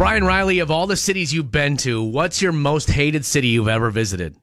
Brian Riley, of all the cities you've been to, what's your most hated city you've ever visited?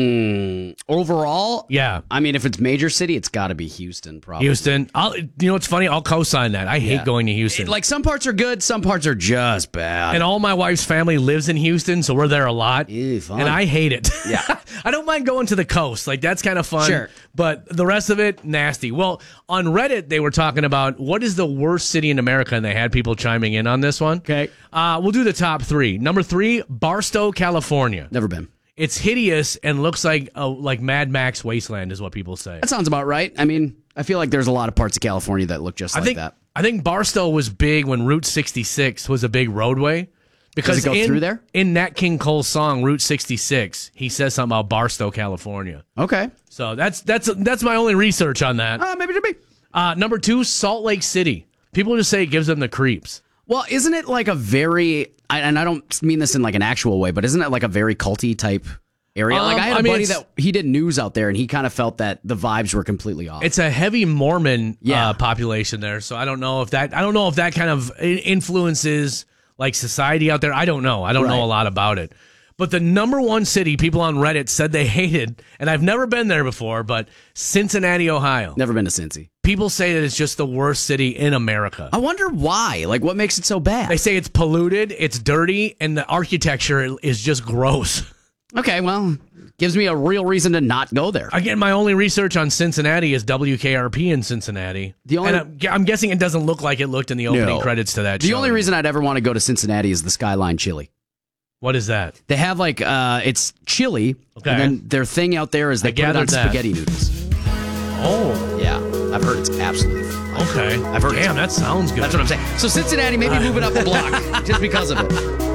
Overall? Yeah. I mean, if it's major city, it's got to be Houston, probably. Houston. You know what's funny? I'll co-sign that. I hate going to Houston. Like, some parts are good, some parts are just bad. And all my wife's family lives in Houston, so we're there a lot. Ew, fun. And I hate it. Yeah. I don't mind going to the coast. Like, that's kind of fun. Sure. But the rest of it, nasty. Well, on Reddit, they were talking about what is the worst city in America, and they had people chiming in on this one. Okay. We'll do the top 3. Number 3, Barstow, California. Never been. It's hideous and looks like Mad Max wasteland is what people say. That sounds about right. I mean, I feel like there's a lot of parts of California that look just like that. I think Barstow was big when Route 66 was a big roadway. Because Does it go through there? In Nat King Cole's song Route 66, he says something about Barstow, California. Okay. So that's my only research on that. Maybe it should be. Number 2, Salt Lake City. People just say it gives them the creeps. Well, isn't it like a very, and I don't mean this in like an actual way, but isn't it like a very culty type area? Like, I had a buddy that he did news out there, and he kind of felt that the vibes were completely off. It's a heavy Mormon population there, so I don't know if that kind of influences like society out there. I don't know. I don't know a lot about it. But the number 1 city people on Reddit said they hated, and I've never been there before, but Cincinnati, Ohio. Never been to Cincy. People say that it's just the worst city in America. I wonder why. Like, what makes it so bad? They say it's polluted, it's dirty, and the architecture is just gross. Okay, well, gives me a real reason to not go there. Again, my only research on Cincinnati is WKRP in Cincinnati. And I'm guessing it doesn't look like it looked in the opening credits to that show. The only reason I'd ever want to go to Cincinnati is the Skyline Chili. What is that? They have like, it's chili, and then their thing out there is they put it on spaghetti noodles. Oh. Yeah, I've heard it's absolutely okay. I've heard Damn, that sounds good. That's what I'm saying. So Cincinnati, maybe move it up the block just because of it.